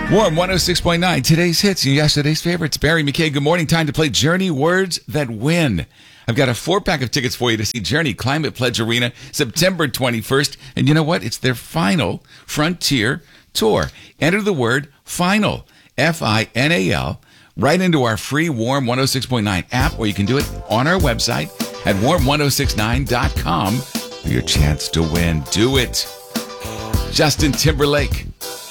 Warm 106.9, today's hits and yesterday's favorites. Barry McKay, good morning. Time to play Journey Words That Win. I've got a 4-pack of tickets for you to see Journey Climate Pledge Arena September 21st. And you know what? It's their final Frontier tour. Enter the word FINAL, FINAL, right into our free Warm 106.9 app, or you can do it on our website at warm1069.com for your chance to win. Do it. Justin Timberlake.